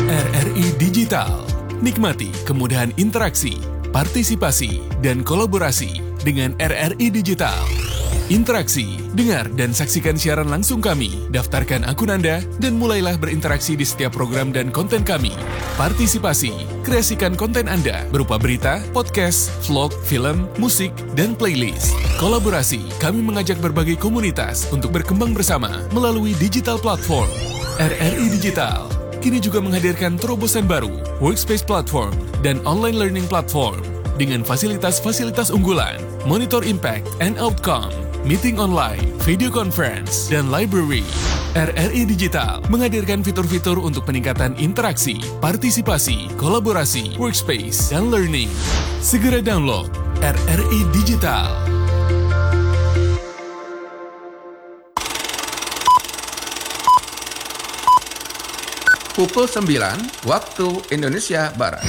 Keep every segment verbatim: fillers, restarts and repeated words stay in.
R R I Digital. Nikmati kemudahan interaksi, partisipasi, dan kolaborasi dengan R R I Digital. Interaksi, dengar dan saksikan siaran langsung kami, daftarkan akun Anda, dan mulailah berinteraksi di setiap program dan konten kami. Partisipasi, kreasikan konten Anda berupa berita, podcast, vlog, film, musik, dan playlist. Kolaborasi, kami mengajak berbagai komunitas untuk berkembang bersama melalui digital platform. R R I Digital kini juga menghadirkan terobosan baru, workspace platform, dan online learning platform dengan fasilitas-fasilitas unggulan, monitor impact and outcome, meeting online, video conference, dan library. R R I Digital menghadirkan fitur-fitur untuk peningkatan interaksi, partisipasi, kolaborasi, workspace, dan learning. Segera download R R I Digital. Pukul sembilan waktu Indonesia Barat.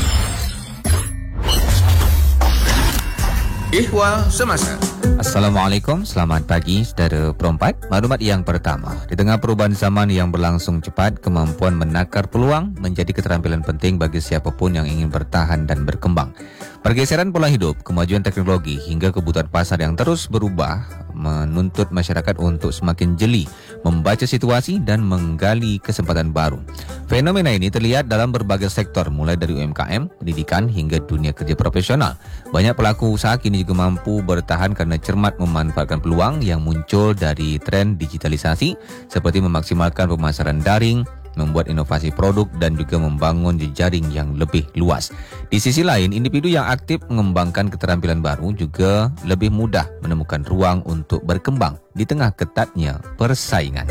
Ihwal Semasa. Assalamualaikum, selamat pagi saudara perempat. Maklumat yang pertama, di tengah perubahan zaman yang berlangsung cepat, kemampuan menakar peluang menjadi keterampilan penting bagi siapapun yang ingin bertahan dan berkembang. Pergeseran pola hidup, kemajuan teknologi hingga kebutuhan pasar yang terus berubah menuntut masyarakat untuk semakin jeli membaca situasi dan menggali kesempatan baru. Fenomena ini terlihat dalam berbagai sektor, mulai dari U M K M, pendidikan hingga dunia kerja profesional. Banyak pelaku usaha kini juga mampu bertahan karena cermat memanfaatkan peluang yang muncul dari tren digitalisasi, seperti memaksimalkan pemasaran daring, membuat inovasi produk, dan juga membangun jejaring yang lebih luas. Di sisi lain, individu yang aktif mengembangkan keterampilan baru juga lebih mudah menemukan ruang untuk berkembang di tengah ketatnya persaingan.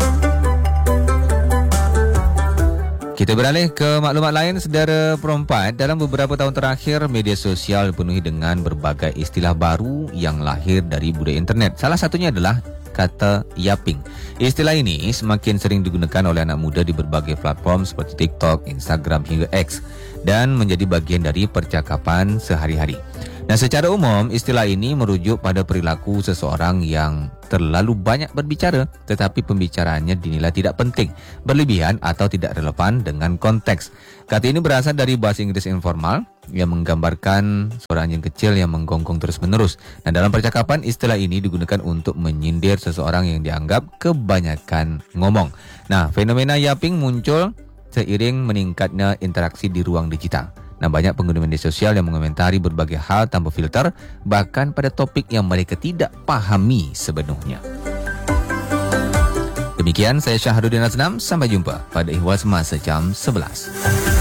Kita beralih ke maklumat lain, saudara perempat. Dalam beberapa tahun terakhir, media sosial dipenuhi dengan berbagai istilah baru yang lahir dari budaya internet. Salah satunya adalah kata yaping. Istilah ini semakin sering digunakan oleh anak muda di berbagai platform seperti TikTok, Instagram hingga X, dan menjadi bagian dari percakapan sehari-hari. Nah, secara umum, istilah ini merujuk pada perilaku seseorang yang terlalu banyak berbicara, tetapi pembicaraannya dinilai tidak penting, berlebihan atau tidak relevan dengan konteks. Kata ini berasal dari bahasa Inggris informal yang menggambarkan seorang anjing kecil yang menggonggong terus-menerus. Nah, dalam percakapan, istilah ini digunakan untuk menyindir seseorang yang dianggap kebanyakan ngomong. Nah, fenomena yaping muncul seiring meningkatnya interaksi di ruang digital. Nah, banyak pengguna media sosial yang mengomentari berbagai hal tanpa filter, bahkan pada topik yang mereka tidak pahami sepenuhnya. Demikian, saya Syahrudin Aznam. Sampai jumpa pada Ihwal Semasa jam sebelas.